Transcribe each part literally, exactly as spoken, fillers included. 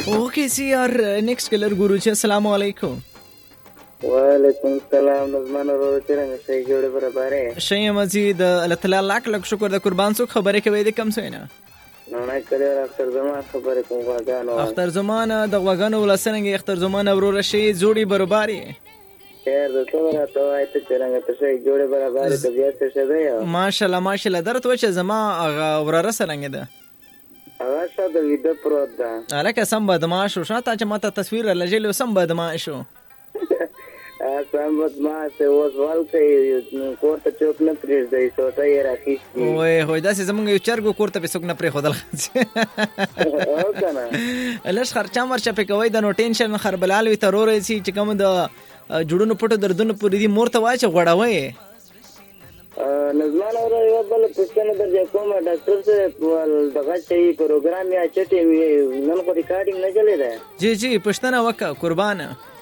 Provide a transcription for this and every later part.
ओके सी यार next colour गुरु जी अस्सलाम वालेकुम. वालेकुम सलाम नजमान ورو څنګه شي جوړه برابر شي مزید الله تعالی لاک لاک شکر د قربان سو خبره کوي د کم سوینه نه کړي اختر زمان خبره کوم غاګانو اختر زمان د غواګانو ولسنګ اختر زمان ورور شي جوړي برابرې خیر د څوره ته وایته څنګه ته شي جوړه برابرې ته بیا څه شوی ماشاءالله ماشاءالله درته چې زما ورور سره ده هغه شاده ویډیو پروت ده الکه سم بدمعش شو شاته چې ماته تصویر لجلو سم بدمعش شو سم بدمعش اوس والکه کوته چوک نه پریږدي سوټه یې راخیستي وای هو دا زمونږ یو چرګو کوته په څوک نه پرې خدل او کنه لږ خرچا مرچا په کوي د نو ټینشن خربلال وي ترورې سي چې کوم د جوړونو پټو دردونو پوری دي مورته وای چې غړاوي نظمان اور یو بل پښتنه درځه کومه ډاکټر سره دغه شي پروګرام یا چټي نن کو ریکارډینګ نه چلے ده جی جی پښتنه وکا قربان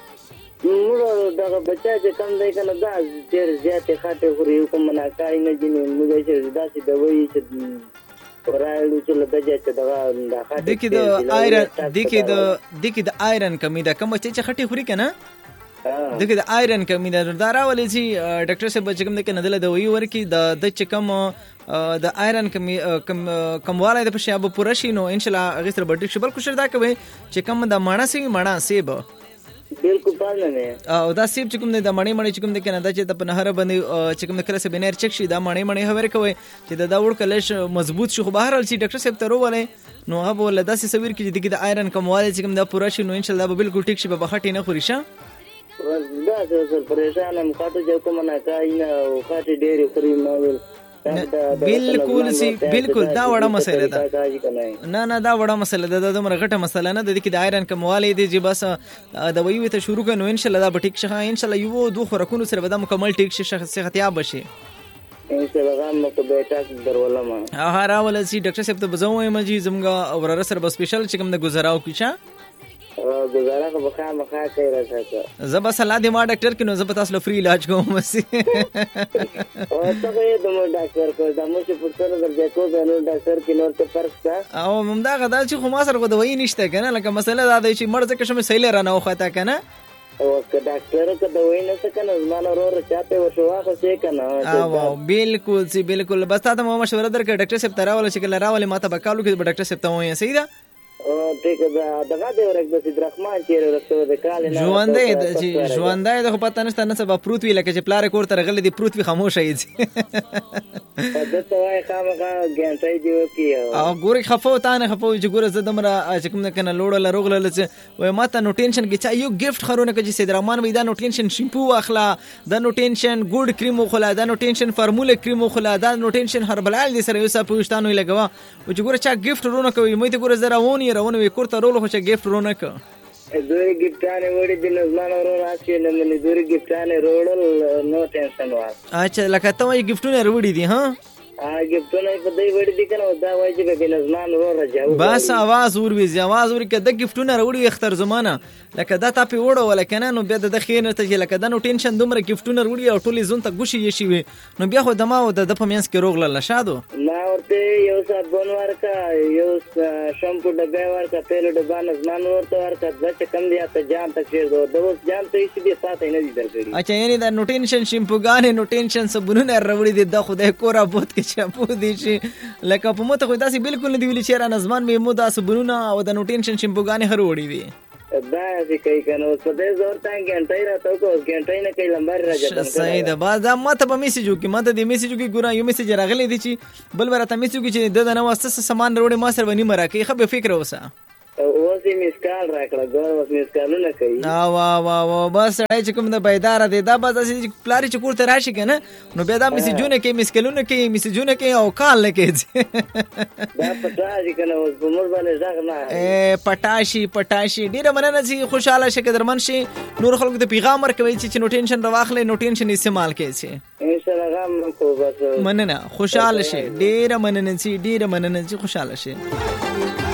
موږ دغه بچا چې کم دی کنه دا ډیر زیاتې خاطه خوري کوم نه کای نه جنې موږ چې داسې دوی چې ورایلو چې لږه چې دغه د خاطه دکی د آیرن دکی د دکی د آیرن کمی ده کوم چې خټي خوري کنه دغه د آیرن کمی ده دا راولې چې ډاکټر صاحب چې کوم د کنه د وی ورکی د د چې کوم د آیرن کمی کم کمواله د پښه به پوره شي نو ان شاء الله هغه سره بټ شبل کوشش دا کوي چې کوم د ماڼه سی ماڼه سیب بالکل پالنه او دا سیب چې کوم د ماڼه ماڼه چې کوم د کنه د چې د نهر باندې چې کوم د کله سه بنیر چک شي دا ماڼه ماڼه خبر کوي چې دا وړ کلش مضبوط شو بهر ال چې ډاکټر صاحب ته وروله نو هغه ول داسې سویر کې چې د آیرن کمواله چې کوم د پوره شي نو ان شاء الله به بالکل ټیک شي به خټي نه خوري شه دا څه پریشان هم خاطر چې کوم نه کای نه او خاطر ډېر خوري نو بالکل سی بالکل دا وړه مسله ده نه نه دا وړه مسله ده د دمر غټه مسله نه د کې د آیرن کمواله دي چې بس د ویوي ته شروع کړو ان شاء الله دا به ټیک شي ان شاء الله یو دوه خورکونو سره به دا مکمل ټیک شي صحتياب بشي ان شاء الله غام نو به تاسو درولم ها راول سي ډاکټر صاحب ته بزوم ما جی زمګه ورر سره سپیشل چې کوم د گزاراو کیچا گزارا کو بخا مخا کوي راځه زب صلاح دی ما ډاکټر کینو زب تاسو فری علاج کوم مسی او څنګه د مو ډاکټر کو د مو چې پورته درځه کو غنو ډاکټر کینو ته فرق تا او ممدا غدا چې خو ما سره غوډوي نشته کنه لکه مسله دا دی چې مرزه کې شمه سیل رانه وخته کنه او که ډاکټر کو دوی نه څه کنه زمانه ورور چاته وشواخه څه کنه او بالکل سی بالکل بس تا ته مشوره درکړه ډاکټر صاحب تراول چې کله راول ما ته بکالو کې ډاکټر صاحب ته وایي صحیح ده او ټیک ده دغه دی ورک د درخمان چیرې رسو د کال نه ژوندې د چې ژوندې د پته نشته نه سبا پروت وی لکه چې پلار کور ته غلې دی پروت وی خاموش ای دي د توای خامخا ګانټای دی وکي او ګوري خفو تا نه خفو چې ګوره زدمره چې کوم کنه لوړ ل روغ ل وای ماته نو ټینشن کې چا یو گیفت خرونه کې چې سیدرحمان وی دا نو ټینشن شیمپو اخلا دا نو ټینشن ګوډ کریم خلا دا نو ټینشن فارموله کریم خلا دا نو ټینشن هربلال دي سره یو څه پوښتنه لګوا او چې ګوره چا گیفت رونه کوي مې ته ګوره زرا ونی رونه وی کوړه رول خو چې گیفت رونه ک دوی گیفتانه وړي د نظمان ورو راځي نه مني دوی گیفتانه روړل نو ټینشن وا اچھا لکه ته وای گیفتونه وړي دي ها ا گیفتونه په دای وړي دي کنه دا وای چې به نظمان ورو راځي بس आवाज ور وی आवाज ور کې د گیفتونه وړي اختر زمانہ لکه دا ته په وړو ولکنه نو بیا د خیر ته لکه دا نو ټینشن دومره گیفتونه وړي او ټولې زون ته ګوشي یشي وي نو بیا خو دما او د پمینس کې روغ لاله شادو ما ورته یو صابون ورکا یو شامپو ډبه ورکا تیل ډبه نظمان ورته ورکا د کم دی ته جام تک شیر دو د اوس جام ته هیڅ به ساتي نه دي درګړي اچھا یعنی دا نو ټینشن شیمپوګانې نو ټینشن صابونونه وړي دي د خدای کورا بوت کې شامپو دي شي لکه په مته خو داسې بالکل نه دی ویل چې را نظمان مې مو دا صابونونه او د نو ټینشن شیمپوګانې هر وړي دي دا چې کوي کنه اوس په دې زور ته ګنټای راته کو ګنټای نه کوي لمبر راځي صحیح ده باز دا ماته په میسج وکي ماته د میسج وکي ګورا یو میسج راغلی دی چې بل ورته میسج وکي چې د نه واسطه سامان وروړي ما سره ونی مراکې خو به فکر وسه اوس یې مسکال راکړه ګور اوس مسکالونه کوي وا وا وا بس راځي چې کوم د بيدار دی دا بس چې پلاری چې کوړه راشي کنه نو به دا میسجونه کوي مسکلونه کوي میسجونه کوي او کال نه کوي دا پټاشي کنه اوس په مور باندې ځګ نه اے پټاشي پټاشي ډیره مننه چې خوشاله شې قدرمن شي نور خلکو ته پیغام ورکوي چې نو ټینشن راواخلې نو ټینشن استعمال کوي ان شاء الله غم کو بس مننه خوشاله شي ډیره مننه چې ډیره مننه چې خوشاله شي